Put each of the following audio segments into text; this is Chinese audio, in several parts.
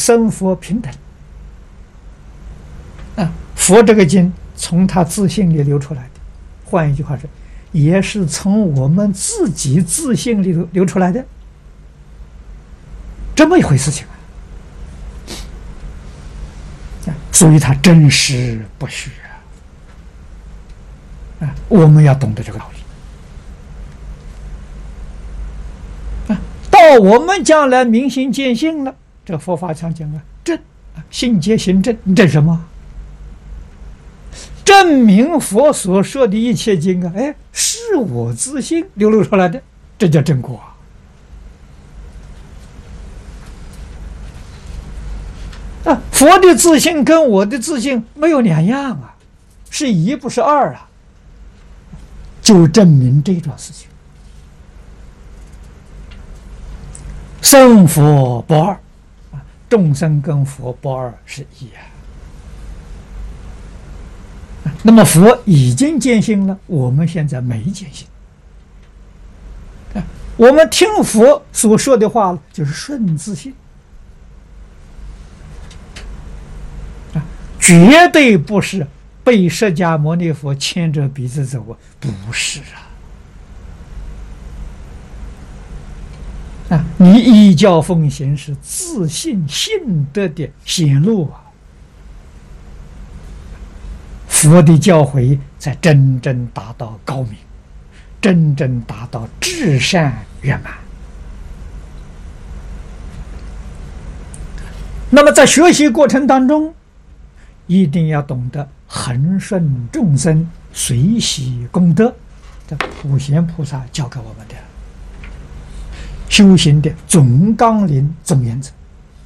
生佛平等。佛这个经从他自信里流出来的，换一句话说，也是从我们自己自信里流出来的，这么一回事情所以它真实不虚我们要懂得这个道理到我们将来明心见性了，这佛法常讲证信解行证，证什么？证明佛所说的一切经是我自信流露出来的，这叫正果佛的自信跟我的自信没有两样是一不是二就证明这桩事情。生佛不二众生跟佛不二是一那么佛已经见性了，我们现在没见性我们听佛所说的话就是顺自性绝对不是被释迦牟尼佛牵着鼻子走不是你依教奉行是自信信德的显露佛的教诲才真正达到高明，真正达到至善圆满。那么在学习过程当中，一定要懂得恒顺众生，随喜功德，这普贤菩萨教给我们的修行的总纲领、总原则。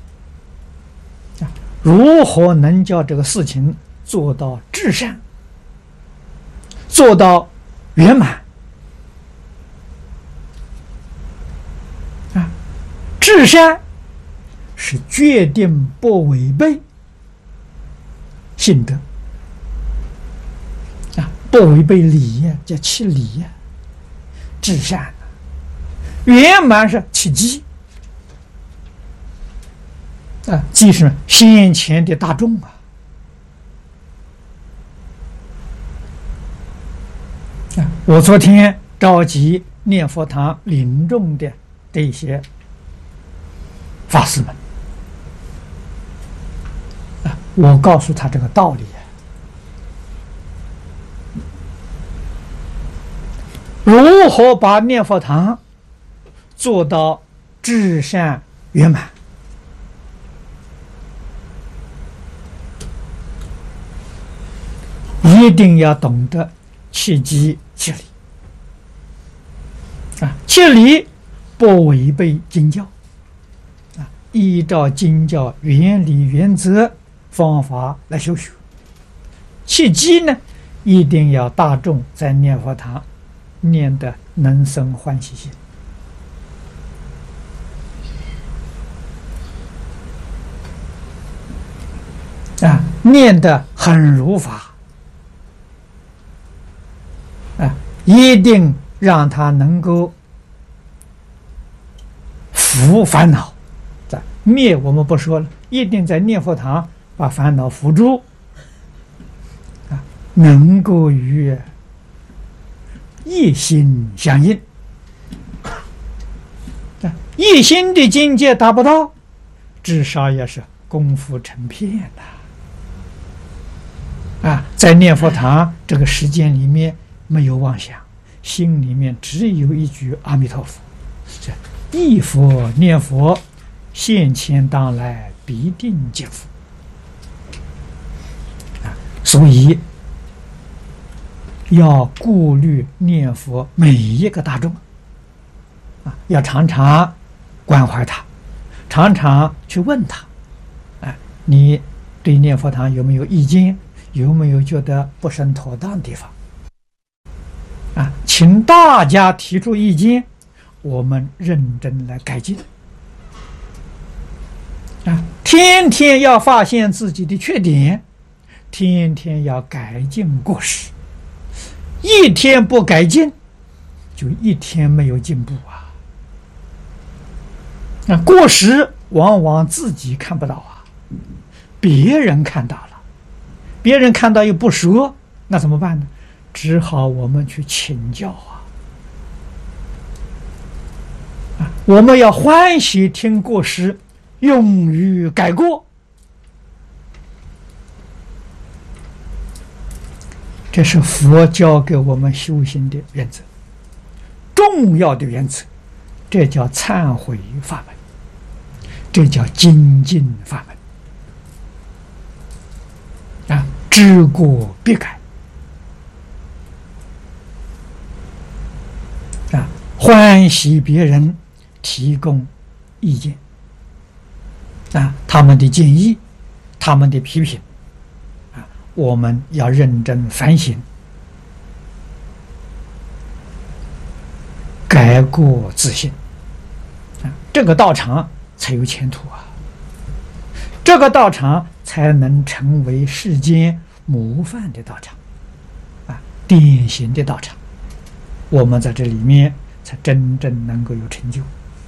如何能叫这个事情做到至善，做到圆满至善是决定不违背信德不违背礼叫其礼至善圆满是其机即是先前的大众我昨天召集念佛堂领众的这些法师们我告诉他这个道理如何把念佛堂做到至善圆满一定要懂得契机契理契理不违背经教依照经教原理原则方法来修学。契机呢，一定要大众在念佛堂念得能生欢喜心念得很如法一定让他能够伏烦恼灭我们不说了，一定在念佛堂把烦恼伏住能够与一心相应一心的境界达不到，至少也是功夫成片在念佛堂这个时间里面没有妄想，心里面只有一句阿弥陀佛，忆佛念佛，现前当来必定见佛所以要顾虑念佛每一个大众要常常关怀他，常常去问他你对念佛堂有没有意见，有没有觉得不甚妥当的地方请大家提出意见，我们认真来改进天天要发现自己的缺点，天天要改进过失，一天不改进就一天没有进步过失往往自己看不到别人看到了，别人看到又不说，那怎么办呢？只好我们去请教我们要欢喜听过失，勇于改过。这是佛教给我们修行的原则，重要的原则。这叫忏悔法门，这叫精进法门知过必改欢喜别人提供意见他们的建议，他们的批评我们要认真反省，改过自新这个道场才有前途这个道场才能成为世间模范的道场典型的道场，我们在这里面才真正能够有成就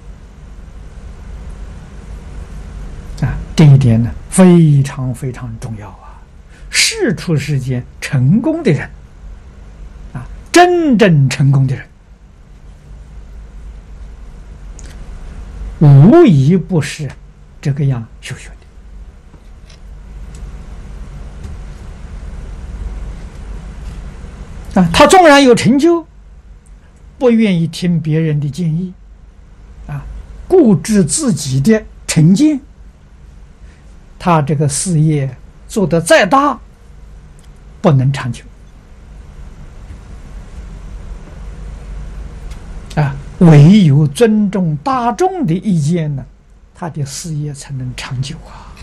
这一点呢非常非常重要世出世间成功的人真正成功的人无一不是这个样修学的他纵然有成就，不愿意听别人的建议固执自己的成见，他这个事业做得再大不能长久唯有尊重大众的意见呢，他的事业才能长久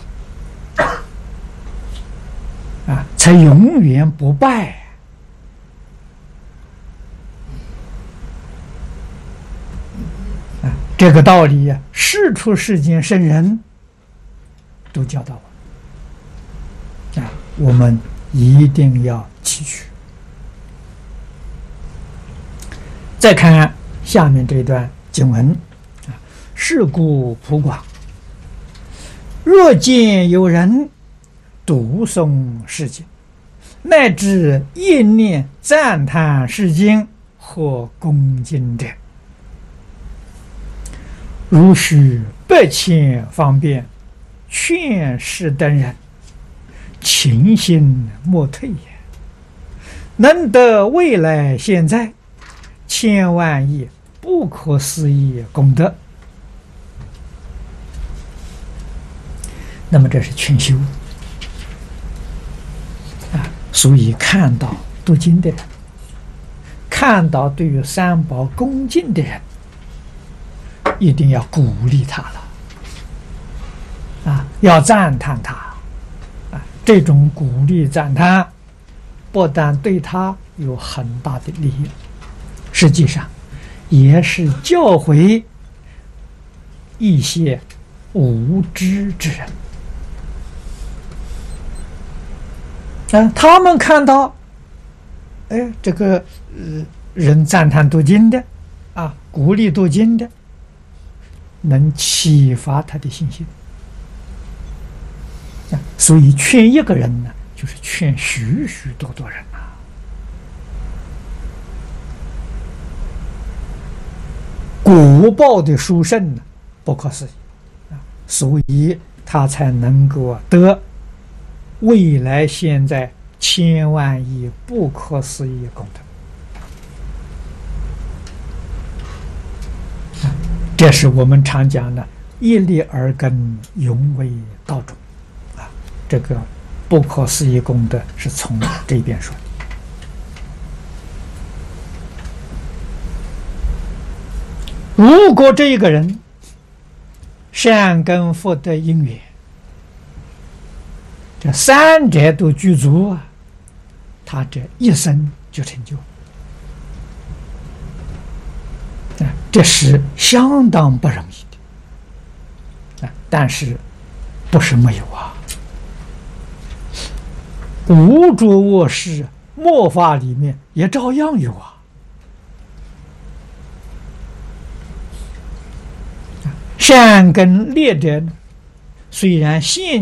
才永远不败这个道理世出世间圣人都教导我们一定要汲取。再看下面这段经文是故普广，若见有人读诵是经，乃至一念赞叹是经或恭敬者，如许百千方便劝世等人，勤心莫退也，能得未来现在千万亿不可思议功德。那么这是劝修所以看到读经的人，看到对于三宝恭敬的人，一定要鼓励他了要赞叹他这种鼓励赞叹不但对他有很大的利益，实际上也是教诲一些无知之人他们看到这个人赞叹读经的鼓励读经的，能启发他的信心所以劝一个人呢，就是劝许许多多人果报的殊胜呢，不可思议所以他才能够得未来现在千万亿不可思议功德这是我们常讲的一粒耳根，永为道种这个不可思议功德是从这边说的。如果这一个人善根福德因缘这三者都具足他这一生就成就这是相当不容易的但是不是没有无着卧室末法里面也照样有善根劣者虽然现